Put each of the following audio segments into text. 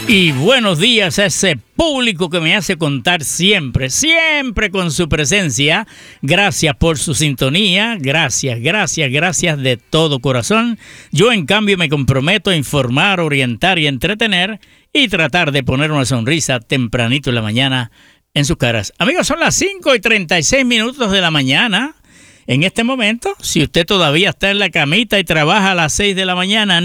Y buenos días a ese público que me hace contar siempre, siempre con su presencia. Gracias por su sintonía, gracias de todo corazón. Yo en cambio me comprometo a informar, orientar y entretener y tratar de poner una sonrisa tempranito en la mañana en sus caras. Amigos, son las 5:36 de la mañana. En este momento, si usted todavía está en la camita y trabaja a las 6 de la mañana,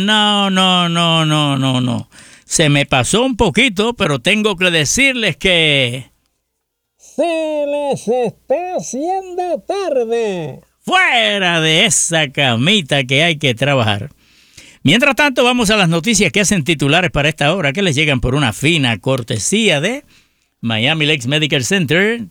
no. Se me pasó un poquito, pero tengo que decirles que se les está haciendo tarde. Fuera de esa camita que hay que trabajar. Mientras tanto, vamos a las noticias que hacen titulares para esta hora, que les llegan por una fina cortesía de Miami Lakes Medical Center,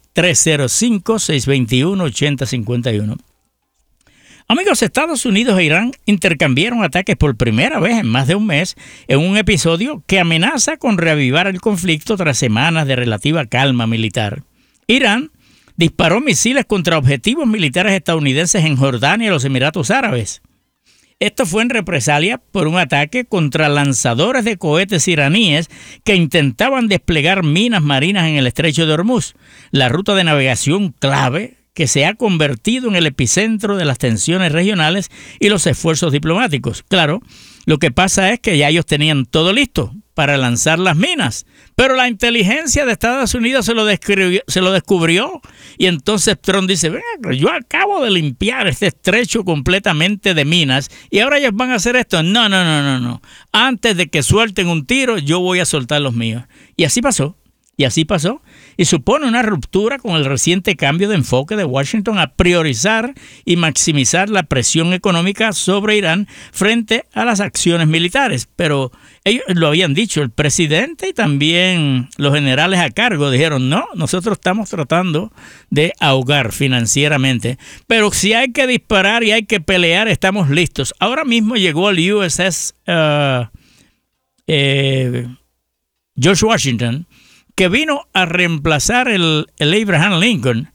305-621-8051. Amigos, Estados Unidos e Irán intercambiaron ataques por primera vez en más de un mes en un episodio que amenaza con reavivar el conflicto tras semanas de relativa calma militar. Irán disparó misiles contra objetivos militares estadounidenses en Jordania y los Emiratos Árabes. Esto fue en represalia por un ataque contra lanzadores de cohetes iraníes que intentaban desplegar minas marinas en el estrecho de Hormuz, la ruta de navegación clave que se ha convertido en el epicentro de las tensiones regionales y los esfuerzos diplomáticos. Claro, lo que pasa es que ya ellos tenían todo listo para lanzar las minas, pero la inteligencia de Estados Unidos se lo descubrió y entonces Trump dice, yo acabo de limpiar este estrecho completamente de minas y ahora ellos van a hacer esto. No. Antes de que suelten un tiro, yo voy a soltar los míos. Y así pasó. Y supone una ruptura con el reciente cambio de enfoque de Washington a priorizar y maximizar la presión económica sobre Irán frente a las acciones militares. Pero ellos lo habían dicho, el presidente y también los generales a cargo dijeron, no, nosotros estamos tratando de ahogar financieramente. Pero si hay que disparar y hay que pelear, estamos listos. Ahora mismo llegó el USS George Washington, que vino a reemplazar el Abraham Lincoln.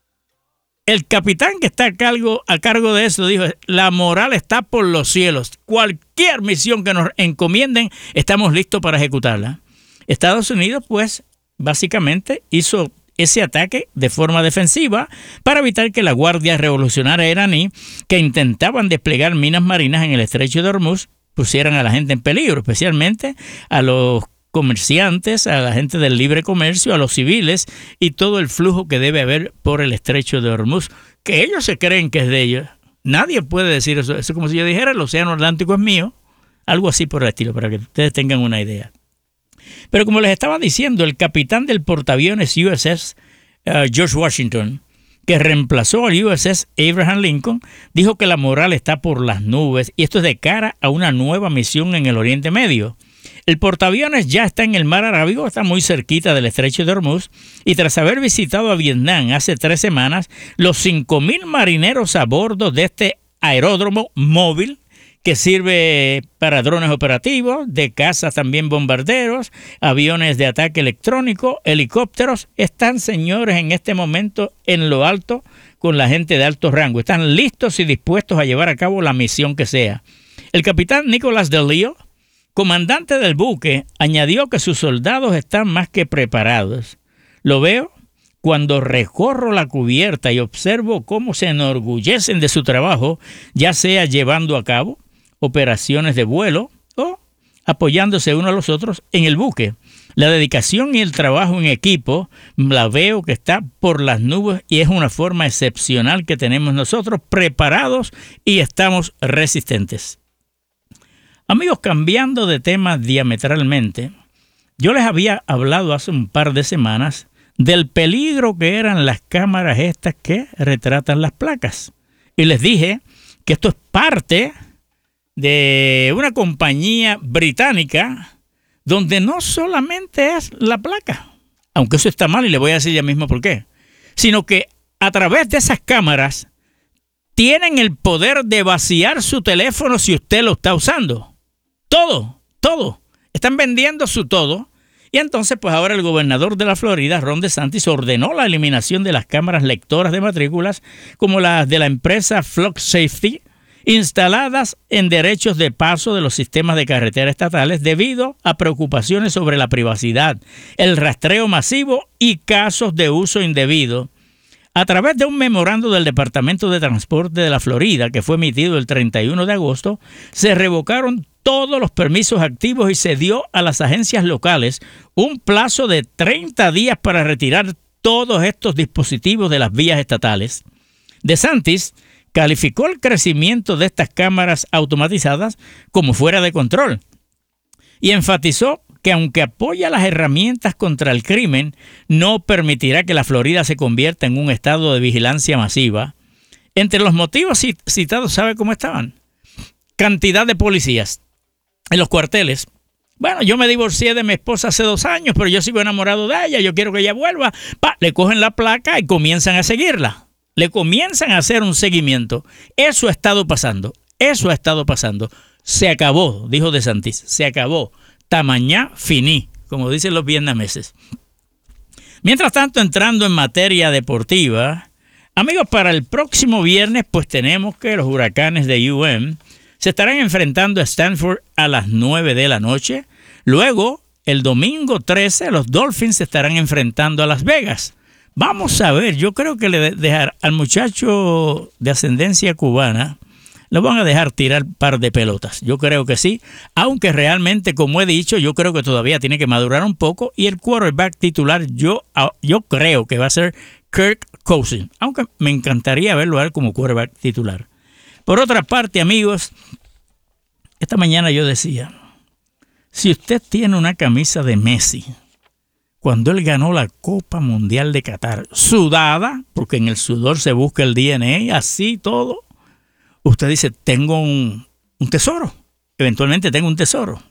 El capitán que está a cargo de eso dijo, la moral está por los cielos. Cualquier misión que nos encomienden, estamos listos para ejecutarla. Estados Unidos, pues, básicamente hizo ese ataque de forma defensiva para evitar que la Guardia Revolucionaria iraní, que intentaban desplegar minas marinas en el estrecho de Hormuz, pusieran a la gente en peligro, especialmente a los comerciantes, a la gente del libre comercio, a los civiles y todo el flujo que debe haber por el estrecho de Hormuz, que ellos se creen que es de ellos. Nadie puede decir eso. Eso es como si yo dijera el océano Atlántico es mío, algo así por el estilo, para que ustedes tengan una idea. Pero como les estaba diciendo, el capitán del portaaviones USS George Washington, que reemplazó al USS Abraham Lincoln, dijo que la moral está por las nubes y esto es de cara a una nueva misión en el Oriente Medio. El portaaviones ya está en el mar Arábigo, está muy cerquita del estrecho de Hormuz, y tras haber visitado a Vietnam hace 3 semanas, los 5,000 marineros a bordo de este aeródromo móvil, que sirve para drones operativos, de caza también bombarderos, aviones de ataque electrónico, helicópteros, están, señores, en este momento en lo alto con la gente de alto rango. Están listos y dispuestos a llevar a cabo la misión que sea. El capitán Nicholas DeLeo, comandante del buque, añadió que sus soldados están más que preparados. Lo veo cuando recorro la cubierta y observo cómo se enorgullecen de su trabajo, ya sea llevando a cabo operaciones de vuelo o apoyándose unos a los otros en el buque. La dedicación y el trabajo en equipo la veo que está por las nubes y es una forma excepcional que tenemos nosotros, preparados y estamos resistentes. Amigos, cambiando de tema diametralmente, yo les había hablado hace un par de semanas del peligro que eran las cámaras estas que retratan las placas. Y les dije que esto es parte de una compañía británica donde no solamente es la placa, aunque eso está mal y le voy a decir ya mismo por qué, sino que a través de esas cámaras tienen el poder de vaciar su teléfono si usted lo está usando. Todo. Están vendiendo su todo. Y entonces, pues ahora el gobernador de la Florida, Ron DeSantis, ordenó la eliminación de las cámaras lectoras de matrículas como las de la empresa Flock Safety instaladas en derechos de paso de los sistemas de carretera estatales debido a preocupaciones sobre la privacidad, el rastreo masivo y casos de uso indebido. A través de un memorando del Departamento de Transporte de la Florida, que fue emitido el 31 de agosto, se revocaron todos los permisos activos y se dio a las agencias locales un plazo de 30 días para retirar todos estos dispositivos de las vías estatales. DeSantis calificó el crecimiento de estas cámaras automatizadas como fuera de control y enfatizó que aunque apoya las herramientas contra el crimen, no permitirá que la Florida se convierta en un estado de vigilancia masiva. Entre los motivos citados, ¿sabe cómo estaban? Cantidad de policías en los cuarteles. Bueno, yo me divorcié de mi esposa hace 2 años, pero yo sigo enamorado de ella, yo quiero que ella vuelva. Le cogen la placa y comienzan a seguirla. Le comienzan a hacer un seguimiento. Eso ha estado pasando. Se acabó, dijo DeSantis, se acabó. Tamañá finí, como dicen los vietnameses. Mientras tanto, entrando en materia deportiva, amigos, para el próximo viernes, pues tenemos que los Huracanes de UM se estarán enfrentando a Stanford a las 9 de la noche. Luego, el domingo 13, los Dolphins se estarán enfrentando a Las Vegas. Vamos a ver, yo creo que le dejar al muchacho de ascendencia cubana, lo van a dejar tirar un par de pelotas. Yo creo que sí, aunque realmente, como he dicho, yo creo que todavía tiene que madurar un poco y el quarterback titular yo creo que va a ser Kirk Cousins, aunque me encantaría verlo a él como quarterback titular. Por otra parte, amigos, esta mañana yo decía, si usted tiene una camisa de Messi, cuando él ganó la Copa Mundial de Qatar, sudada, porque en el sudor se busca el DNA, así todo, usted dice, tengo un tesoro, eventualmente tengo un tesoro.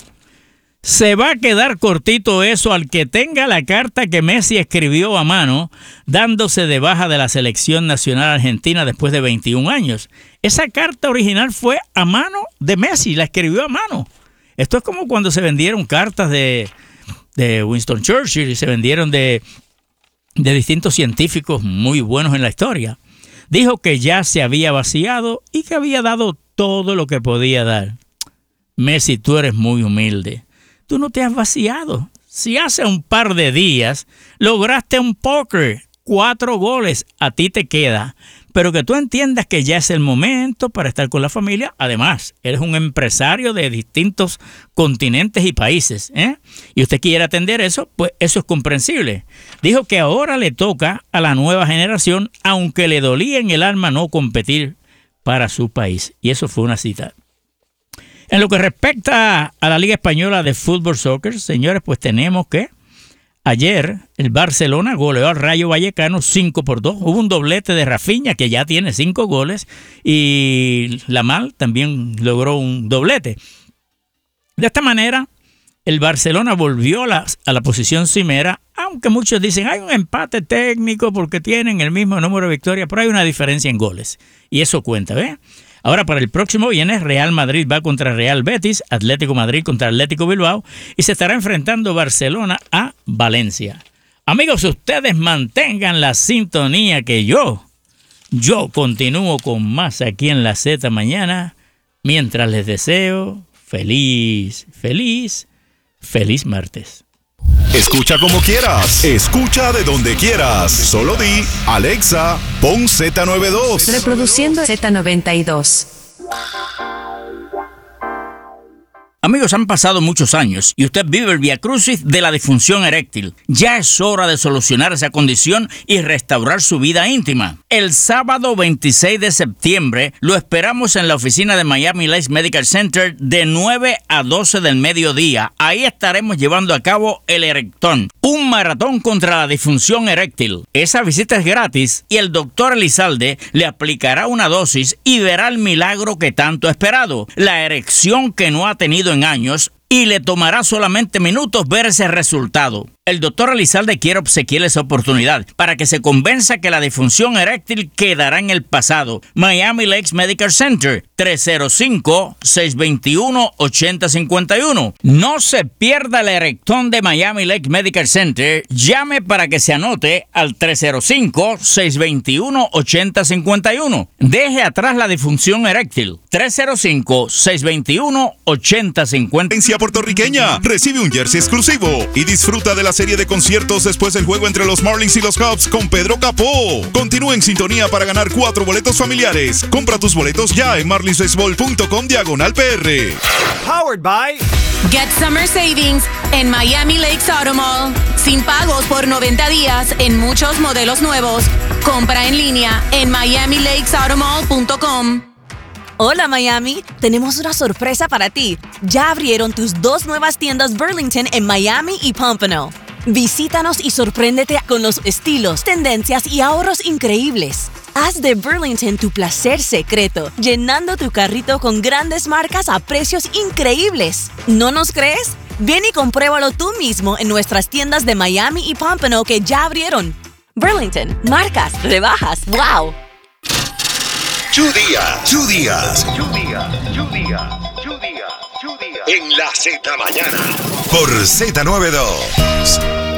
Se va a quedar cortito eso al que tenga la carta que Messi escribió a mano, dándose de baja de la selección nacional argentina después de 21 años. Esa carta original fue a mano de Messi, la escribió a mano. Esto es como cuando se vendieron cartas de Winston Churchill y se vendieron de distintos científicos muy buenos en la historia. Dijo que ya se había vaciado y que había dado todo lo que podía dar. Messi, tú eres muy humilde. Tú no te has vaciado. Si hace un par de días lograste un póker, 4 goles, a ti te queda. Pero que tú entiendas que ya es el momento para estar con la familia. Además, eres un empresario de distintos continentes y países, y usted quiere atender eso, pues eso es comprensible. Dijo que ahora le toca a la nueva generación, aunque le dolía en el alma no competir para su país. Y eso fue una cita. En lo que respecta a la Liga Española de Fútbol Soccer, señores, pues tenemos que ayer el Barcelona goleó al Rayo Vallecano 5-2. Hubo un doblete de Rafinha, que ya tiene 5 goles, y Lamal también logró un doblete. De esta manera, el Barcelona volvió a la posición cimera, aunque muchos dicen hay un empate técnico porque tienen el mismo número de victorias, pero hay una diferencia en goles. Y eso cuenta, ¿ves? Ahora, para el próximo viernes, Real Madrid va contra Real Betis, Atlético Madrid contra Atlético Bilbao y se estará enfrentando Barcelona a Valencia. Amigos, ustedes mantengan la sintonía que yo continúo con más aquí en la Z mañana, mientras les deseo feliz martes. Escucha como quieras, escucha de donde quieras. Solo di, Alexa, pon Z92. Reproduciendo Z92. Amigos, han pasado muchos años y usted vive el viacrucis de la disfunción eréctil. Ya es hora de solucionar esa condición y restaurar su vida íntima. El sábado 26 de septiembre lo esperamos en la oficina de Miami Lakes Medical Center de 9 a 12 del mediodía. Ahí estaremos llevando a cabo el Erectón, un maratón contra la disfunción eréctil. Esa visita es gratis y el doctor Elizalde le aplicará una dosis y verá el milagro que tanto ha esperado. La erección que no ha tenido en años y le tomará solamente minutos ver ese resultado. El doctor Elizalde quiere obsequiarle esa oportunidad para que se convenza que la disfunción eréctil quedará en el pasado. Miami Lakes Medical Center, 305-621-8051. No se pierda el erectón de Miami Lakes Medical Center. Llame para que se anote al 305-621-8051. Deje atrás la disfunción eréctil. 305-621-8051. Puertorriqueña. Recibe un jersey exclusivo y disfruta de la serie de conciertos después del juego entre los Marlins y los Cubs con Pedro Capó. Continúa en sintonía para ganar 4 boletos familiares. Compra tus boletos ya en marlinsbaseball.com/PR. Powered by Get Summer Savings en Miami Lakes Auto Mall. Sin pagos por 90 días en muchos modelos nuevos. Compra en línea en miamilakesautomall.com. Hola Miami, tenemos una sorpresa para ti. Ya abrieron tus 2 nuevas tiendas Burlington en Miami y Pompano. Visítanos y sorpréndete con los estilos, tendencias y ahorros increíbles. Haz de Burlington tu placer secreto, llenando tu carrito con grandes marcas a precios increíbles. ¿No nos crees? Ven y compruébalo tú mismo en nuestras tiendas de Miami y Pompano que ya abrieron. Burlington, marcas, rebajas, ¡wow! Two días. En la Z Mañana. Por Z92.